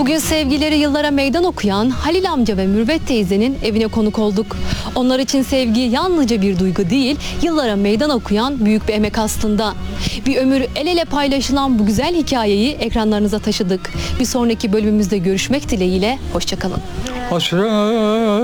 Bugün sevgileri yıllara meydan okuyan Halil amca ve Mürvet teyzenin evine konuk olduk. Onlar için sevgi yalnızca bir duygu değil, yıllara meydan okuyan büyük bir emek aslında. Bir ömür el ele paylaşılan bu güzel hikayeyi ekranlarınıza taşıdık. Bir sonraki bölümümüzde görüşmek dileğiyle, hoşça kalın.